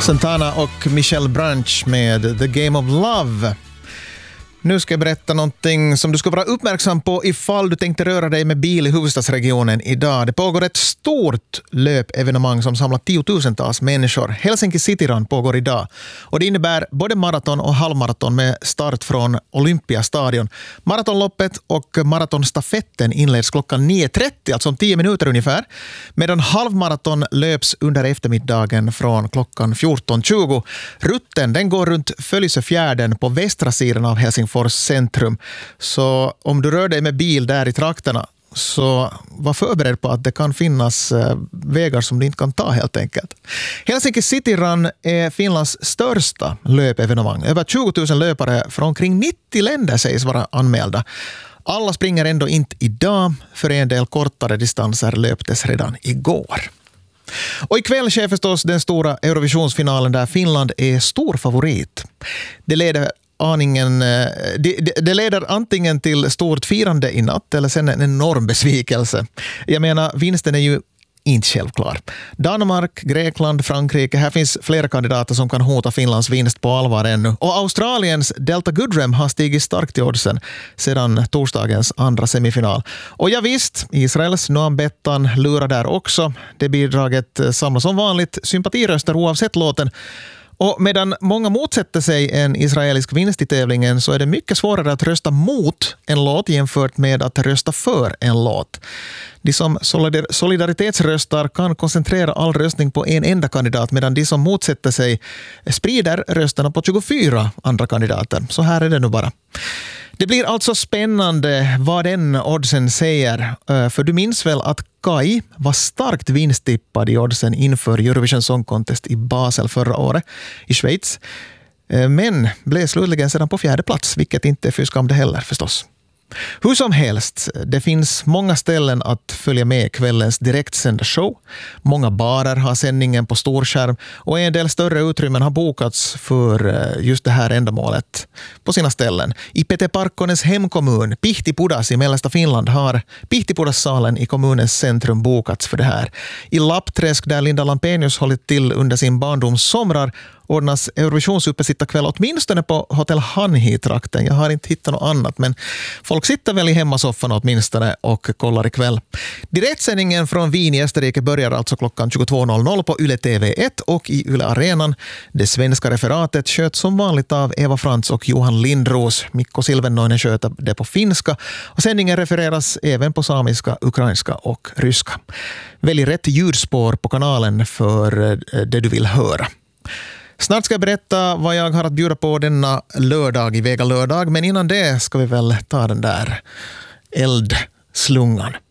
Santana och Michelle Branch med The Game of Love. Nu ska jag berätta någonting som du ska vara uppmärksam på ifall du tänkte röra dig med bil i huvudstadsregionen idag. Det pågår ett stort löpevenemang som samlar tiotusentals människor. Helsinki City Run pågår idag. Och det innebär både maraton och halvmaraton med start från Olympiastadion. Maratonloppet och maratonstafetten inleds klockan 9.30, alltså om 10 minuter ungefär. Medan halvmaraton löps under eftermiddagen från klockan 14.20. Rutten den går runt Följsöfjärden på västra sidan av Helsingfors centrum. Så om du rör dig med bil där i trakterna så var förberedd på att det kan finnas vägar som du inte kan ta helt enkelt. Helsinki City Run är Finlands största löpevenemang. Över 20 000 löpare från omkring 90 länder sägs vara anmälda. Alla springer ändå inte idag, för en del kortare distanser löptes redan igår. Och ikväll sker förstås den stora Eurovisionsfinalen där Finland är stor favorit. Det leder antingen till stort firande i natt eller sen en enorm besvikelse. Jag menar, vinsten är ju inte självklar. Danmark, Grekland, Frankrike, här finns flera kandidater som kan hota Finlands vinst på allvar ännu. Och Australiens Delta Goodrem har stigit starkt i oddsen sedan torsdagens andra semifinal. Och ja visst, Israels Noam Bettan lurar där också. Det bidraget samlar som vanligt sympatiröster oavsett låten. Och medan många motsätter sig en israelisk vinst i tävlingen så är det mycket svårare att rösta mot en låt jämfört med att rösta för en låt. De som solidaritetsröstar kan koncentrera all röstning på en enda kandidat, medan de som motsätter sig sprider rösterna på 24 andra kandidater. Så här är det nu bara. Det blir alltså spännande vad den oddsen säger, för du minns väl att Kai var starkt vinsttippad i oddsen inför Eurovision Song Contest i Basel förra året i Schweiz, men blev slutligen sedan på 4:e plats, vilket inte är för skam det heller förstås. Hur som helst, det finns många ställen att följa med kvällens direktsända show. Många barer har sändningen på storskärm och en del större utrymmen har bokats för just det här ändamålet på sina ställen. I Pete Parkkonens hemkommun, Pihtipudas i mellersta Finland, har Pihtipudas-salen i kommunens centrum bokats för det här. I Lappträsk, där Linda Lampenius hållit till under sin barndoms somrar, ordnas Eurovisionsuppesittarkväll åtminstone på Hotell Hanhi-trakten. Jag har inte hittat något annat, men folk sitter väl i hemmasoffan åtminstone och kollar ikväll. Direktsändningen från Wien i Österrike börjar alltså klockan 22.00 på Yle TV1 och i Yle Arenan. Det svenska referatet sköts som vanligt av Eva Frans och Johan Lindros. Mikko Silvennoinen sköter det på finska och sändningen refereras även på samiska, ukrainska och ryska. Välj rätt ljudspår på kanalen för det du vill höra. Snart ska jag berätta vad jag har att bjuda på denna lördag i Vega lördag, men innan det ska vi väl ta den där eldslungan.